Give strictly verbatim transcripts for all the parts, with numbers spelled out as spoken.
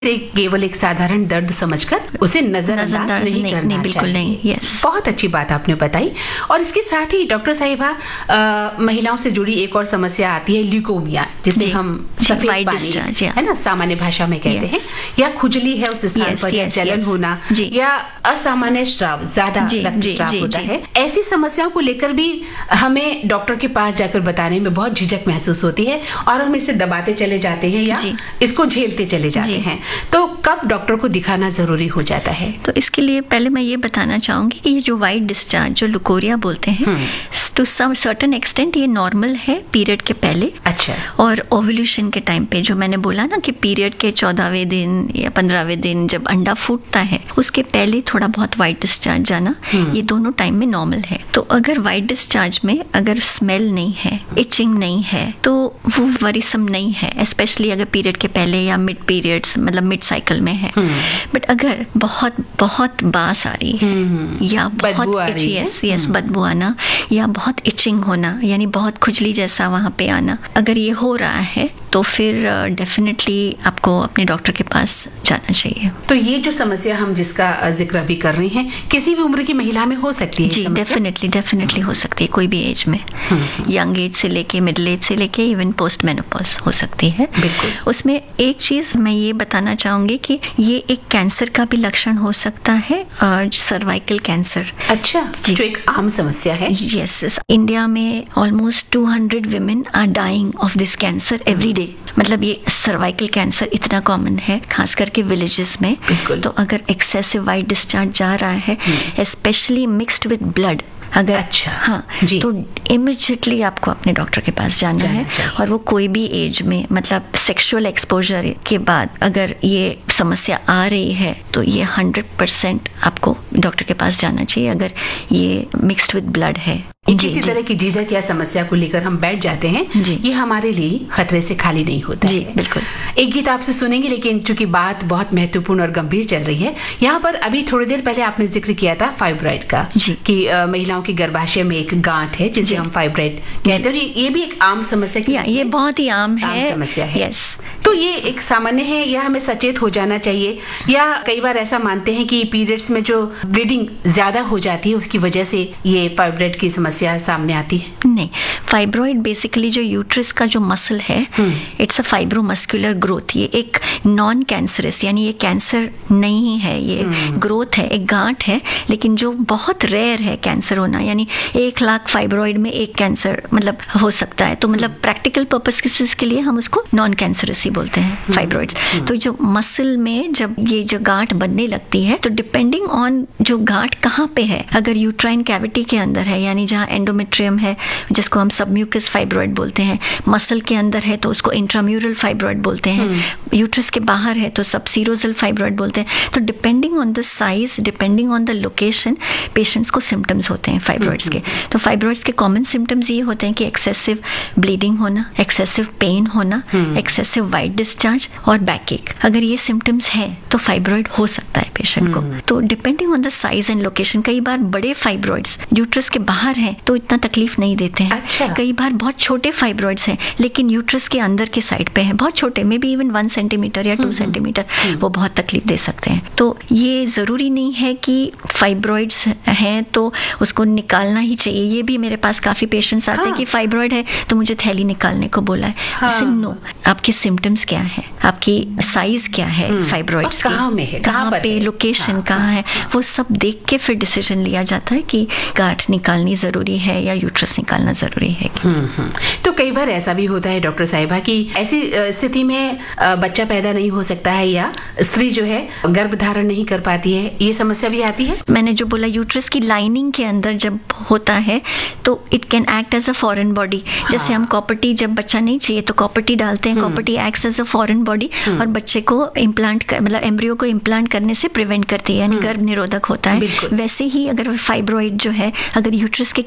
से केवल एक साधारण दर्द समझकर उसे नजरअंदाज नजरअंदाज नहीं, नहीं, करना नहीं, बिल्कुल चाहिए। नहीं, yes। बहुत अच्छी बात आपने बताई। और इसके साथ ही डॉक्टर साहिबा, अ, महिलाओं से जुड़ी एक और समस्या आती है ल्यूकोमिया, जिसे हम सफेद white पानी discharge, yeah। है ना, सामान्य भाषा में कहते Yes। हैं, या खुजली है उस स्थान Yes, पर, या yes, जलन yes। होना, जी। या असामान्य स्राव, ज्यादा जी, जी, रक्तस्राव जी, होता जी। है। ऐसी समस्याओं को लेकर भी हमें डॉक्टर के पास जाकर बताने में बहुत झिझक महसूस होती है और हम इसे दबाते चले जाते हैं या जी। इसको झेलते चले जाते जी। हैं। तो कब डॉक्टर को दिखाना जरूरी हो जाता है? तो इसके लिए पहले मैं ये बताना चाहूंगी कि ये जो वाइट डिस्चार्ज, जो लुकोरिया बोलते हैं, टू सम सर्टेन एक्सटेंट ये नॉर्मल है पीरियड के पहले। अच्छा। और ओव्यूलेशन के टाइम पे, जो मैंने बोला ना कि पीरियड के चौदहवें दिन या पंद्रहवें दिन जब अंडा फूटता है, उसके पहले थोड़ा बहुत वाइट डिस्चार्ज जाना, ये दोनों टाइम में नॉर्मल है। तो अगर वाइट डिस्चार्ज में अगर स्मेल नहीं है, इचिंग नहीं है, तो वो वरीसम नहीं है, स्पेशली अगर पीरियड के पहले या मिड पीरियड्स, मतलब मिड साइकिल में है। बट अगर बहुत बहुत बास आ रही है या बदबू आ बहुत रही है। यस यस बदबू आना, या बहुत इचिंग होना, यानी बहुत खुजली जैसा वहाँ पे आना, अगर ये हो रहा है तो फिर डेफिनेटली uh, आपको अपने डॉक्टर के पास जाना चाहिए। तो ये जो समस्या हम जिसका जिक्र अभी कर रहे हैं, किसी भी उम्र की महिला में हो सकती है? जी, डेफिनेटली डेफिनेटली हो सकती है, कोई भी एज में, यंग एज से लेके मिडिल एज से लेके इवन पोस्ट मेनोपॉज हो सकती है। बिल्कुल। उसमें एक चीज मैं ये बताना चाहूंगी कि ये एक कैंसर का भी लक्षण हो सकता है, सर्वाइकल कैंसर। अच्छा, जो एक आम समस्या है। यस, इंडिया में almost two hundred women are dying of this cancer every day. मतलब ये सर्वाइकल कैंसर इतना कॉमन है, खास करके विलेजेस में। बिल्कुल। तो अगर एक्सेसिव वाइट डिस्चार्ज जा रहा है, स्पेशली मिक्स्ड विद ब्लड, अगर अच्छा, हाँ जी। तो इमिजिएटली आपको अपने डॉक्टर के पास जाना जाना है। चाहिए। और वो कोई भी एज में, मतलब सेक्सुअल एक्सपोजर के बाद अगर ये समस्या आ रही है तो ये हंड्रेड परसेंट आपको डॉक्टर के पास जाना चाहिए, अगर ये मिक्स्ड विद ब्लड है। किसी तरह की झिझक या समस्या को लेकर हम बैठ जाते हैं, जी। ये हमारे लिए खतरे से खाली नहीं होता जी, है। बिल्कुल। एक गीत आपसे सुनेंगे, लेकिन चूंकि बात बहुत महत्वपूर्ण और गंभीर चल रही है, यहाँ पर अभी थोड़ी देर पहले आपने जिक्र किया था फाइब्रॉइड का, जी। कि अ, महिलाओं के गर्भाशय में एक गांठ है जिसे हम फाइब्रॉइड कहते हैं। ये भी एक आम समस्या की या ये बहुत ही आम आम है, समस्या है। यस। तो ये एक सामान्य है, या हमें सचेत हो जाना चाहिए? या कई बार ऐसा मानते हैं कि पीरियड्स में जो ब्लीडिंग ज्यादा हो जाती है उसकी वजह से ये फाइब्रॉइड की समस्या सामने आती है? नहीं, फाइब्रॉइड बेसिकली जो यूट्रस का जो मसल है, इट्स अ फाइब्रोमस्कुलर ग्रोथ। ये एक नॉन कैंसरस, यानी ये कैंसर नहीं है, ये ग्रोथ है, एक गांठ है, लेकिन जो बहुत रेयर है कैंसर होना, यानी एक लाख फाइब्रॉइड में एक कैंसर मतलब हो सकता है। तो मतलब प्रैक्टिकल पर्पस के लिए हम उसको नॉन कैंसरस ही बोलते हैं, फाइब्रॉइड्स। तो जो मसल में जब ये जो गांठ बनने लगती है, तो डिपेंडिंग ऑन जो गांठ कहाँ पे है, अगर यूट्राइन कैविटी के अंदर है, यानी जहाँ एंडोमेट्रियम है, जिसको हम सबम्यूकस फाइब्रॉइड बोलते हैं, मसल के अंदर है तो उसको इंट्राम्यूरल फाइब्रॉइड बोलते हैं, यूट्रस के बाहर है तो सबसीरोजल फाइब्रॉइड बोलते हैं। तो depending on the size, depending on the location, patients को सिम्टम्स होते हैं फाइब्रॉइड्स के। तो फाइब्रॉइड्स के कॉमन सिम्टम्स ये होते हैं कि एक्सेसिव ब्लीडिंग होना, एक्सेसिव पेन होना, एक्सेसिव वाइट डिस्चार्ज और बैक एक। अगर ये सिम्टम्स है तो फाइब्रॉइड हो सकता है पेशेंट को। तो depending on the size and location, कई बार बड़े फाइब्रॉइड्स यूट्रस के बाहर हैं तो इतना तकलीफ नहीं देते हैं। अच्छा। कई बार बहुत छोटे फाइब्रॉइड्स हैं लेकिन यूट्रस के अंदर के साइड पे हैं, बहुत छोटे, may be even one centimetre या टू सेंटीमीटर, वो बहुत तकलीफ दे सकते हैं। तो ये जरूरी नहीं है कि फाइब्रॉइड्स हैं तो उसको निकालना ही चाहिए। ये भी मेरे पास काफी पेशेंट्स आते हैं हाँ। कि फाइब्रॉइड है तो मुझे थैली निकालने को बोला है। हाँ। नो, आपके सिम्टम्स क्या है, आपकी साइज क्या है फाइब्रॉइड्स, कहाँ में है, कहाँ कहाँ पर पे, है? लोकेशन हाँ, कहाँ है, वो सब देख के फिर डिसीजन लिया जाता है कि गांठ निकालनी जरूरी है या यूट्रस निकालना जरूरी है। हम्म हम्म। तो कई बार ऐसा भी होता है डॉक्टर साहिबा कि ऐसी स्थिति में अ, बच्चा पैदा नहीं हो सकता है, या स्त्री जो है गर्भ धारण नहीं कर पाती है, ये समस्या भी आती है? मैंने जो बोला, यूट्रस की लाइनिंग के अंदर जब होता है तो it can act as a foreign body. जैसे हम कॉपर्टी, जब बच्चा नहीं चाहिए तो कॉपर्टी डालते हैं, copper T acts as a foreign body और बच्चे को इम्प्लांट कर, मतलब एम्ब्रियो को इम्प्लांट करने से प्रिवेंट करती है, यानी गर्भ निरोधक होता है। वैसे ही अगर फाइब्रॉइड जो है, अगर यूट्रस के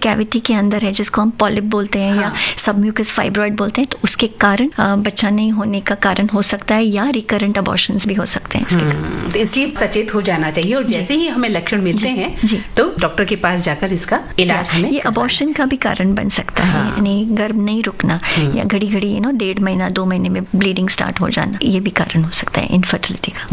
कैविटी के अंदर है जिसको हम पॉलिप बोलते हैं, हाँ. या सबम्यूकस फाइब्रॉइड बोलते हैं, तो उसके कारण बच्चा नहीं होने का कारण हो सकता है, या रिकरेंट अबॉर्शंस भी हो सकते हैं इसके कारण। तो इसलिए सचेत हो जाना चाहिए, और जैसे ही हमें लक्षण मिलते हैं जी. तो डॉक्टर के पास जाकर इसका इलाज हमें, ये अबॉर्शन का भी कारण बन सकता है, यानी गर्भ नहीं रुकना, या घड़ी घड़ी यू नो डेढ़ महीना दो महीने में ब्लीडिंग स्टार्ट हो जाना, ये भी कारण हो सकता है इनफर्टिलिटी का।